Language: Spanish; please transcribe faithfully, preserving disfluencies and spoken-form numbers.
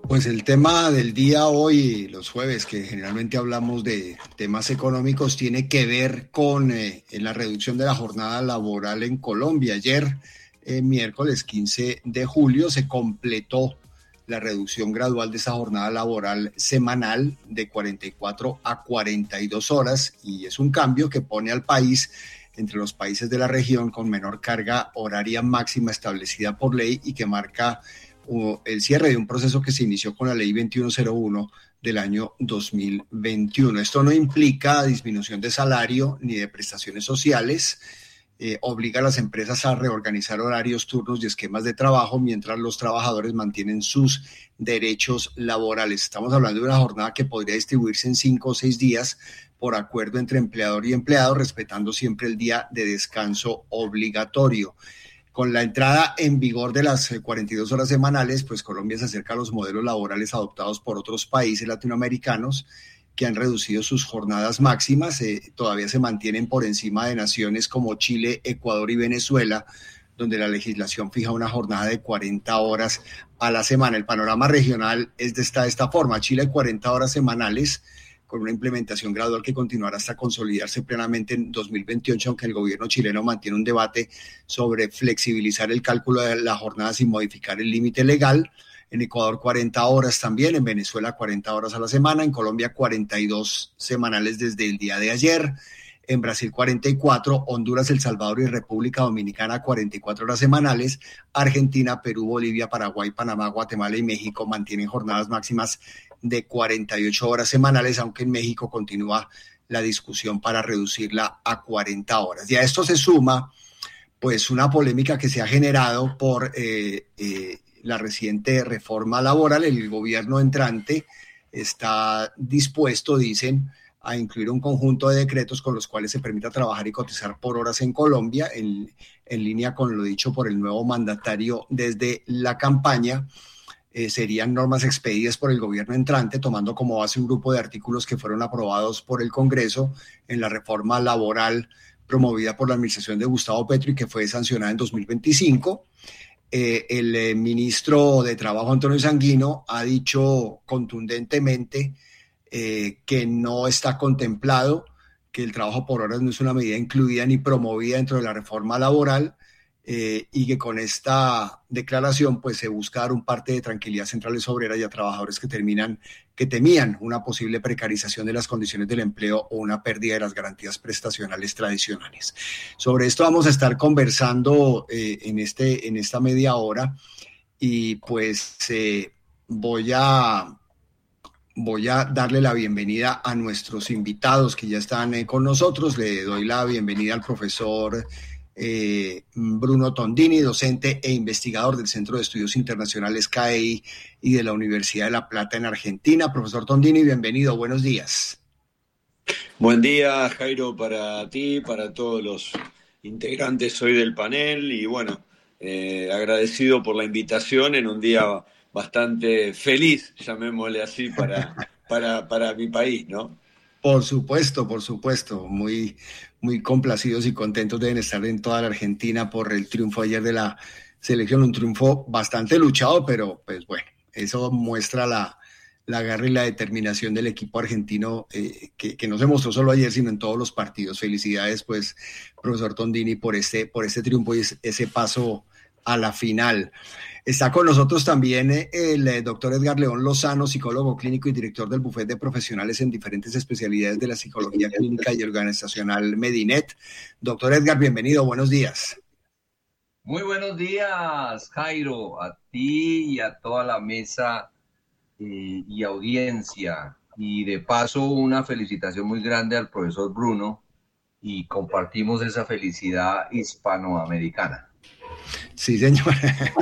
Pues el tema del día hoy, los jueves, que generalmente hablamos de temas económicos, tiene que ver con eh, la reducción de la jornada laboral en Colombia. Ayer, eh, miércoles quince de julio, se completó la reducción gradual de esa jornada laboral semanal de cuarenta y cuatro a cuarenta y dos horas, y es un cambio que pone al país entre los países de la región con menor carga horaria máxima establecida por ley y que marca el cierre de un proceso que se inició con la ley veintiuno cero uno del año dos mil veintiuno. Esto no implica disminución de salario ni de prestaciones sociales, eh, obliga a las empresas a reorganizar horarios, turnos y esquemas de trabajo mientras los trabajadores mantienen sus derechos laborales. Estamos hablando de una jornada que podría distribuirse en cinco o seis días por acuerdo entre empleador y empleado, respetando siempre el día de descanso obligatorio. Con la entrada en vigor de las cuarenta y dos horas semanales, pues Colombia se acerca a los modelos laborales adoptados por otros países latinoamericanos que han reducido sus jornadas máximas. Eh, todavía se mantienen por encima de naciones como Chile, Ecuador y Venezuela, donde la legislación fija una jornada de cuarenta horas a la semana. El panorama regional es de esta, de esta forma. Chile, cuarenta horas semanales, con una implementación gradual que continuará hasta consolidarse plenamente en dos mil veintiocho, aunque el gobierno chileno mantiene un debate sobre flexibilizar el cálculo de la jornada sin modificar el límite legal. En Ecuador cuarenta horas también, en Venezuela cuarenta horas a la semana, en Colombia cuarenta y dos semanales desde el día de ayer, en Brasil cuarenta y cuatro, Honduras, El Salvador y República Dominicana cuarenta y cuatro horas semanales, Argentina, Perú, Bolivia, Paraguay, Panamá, Guatemala y México mantienen jornadas máximas de cuarenta y ocho horas semanales, aunque en México continúa la discusión para reducirla a cuarenta horas. Y a esto se suma pues una polémica que se ha generado por eh, eh, la reciente reforma laboral. El gobierno entrante está dispuesto, dicen, a incluir un conjunto de decretos con los cuales se permita trabajar y cotizar por horas en Colombia, en, en línea con lo dicho por el nuevo mandatario desde la campaña. Eh, serían normas expedidas por el gobierno entrante, tomando como base un grupo de artículos que fueron aprobados por el Congreso en la reforma laboral promovida por la administración de Gustavo Petro y que fue sancionada en dos mil veinticinco. Eh, el eh, ministro de Trabajo, Antonio Sanguino, ha dicho contundentemente eh, que no está contemplado, que el trabajo por horas no es una medida incluida ni promovida dentro de la reforma laboral, eh, y que con esta declaración pues se busca dar un parte de tranquilidad a centrales obreras y a trabajadores que terminan, que temían una posible precarización de las condiciones del empleo o una pérdida de las garantías prestacionales tradicionales. Sobre esto vamos a estar conversando eh, en, este, en esta media hora y pues eh, voy a... Voy a darle la bienvenida a nuestros invitados que ya están eh, con nosotros. Le doy la bienvenida al profesor eh, Bruno Tondini, docente e investigador del Centro de Estudios Internacionales C A E I y de la Universidad de La Plata en Argentina. Profesor Tondini, bienvenido, buenos días. Buen día, Jairo, para ti, para todos los integrantes hoy del panel y bueno, eh, agradecido por la invitación en un día bastante feliz, llamémosle así, para, para, para mi país, ¿no? Por supuesto, por supuesto, muy, muy complacidos y contentos deben estar en toda la Argentina por el triunfo ayer de la selección, un triunfo bastante luchado, pero pues bueno, eso muestra la, la garra y la determinación del equipo argentino, eh, que, que no se mostró solo ayer, sino en todos los partidos. Felicidades, pues, profesor Tondini, por este, por este triunfo y ese paso a la final. Está con nosotros también el, el doctor Edgar León Lozano, psicólogo clínico y director del bufete de profesionales en diferentes especialidades de la psicología clínica y organizacional Medinet. Doctor Edgar, bienvenido, buenos días. Muy buenos días, Jairo, a ti y a toda la mesa eh, y audiencia. Y de paso, una felicitación muy grande al profesor Bruno y compartimos esa felicidad hispanoamericana. Sí, señor.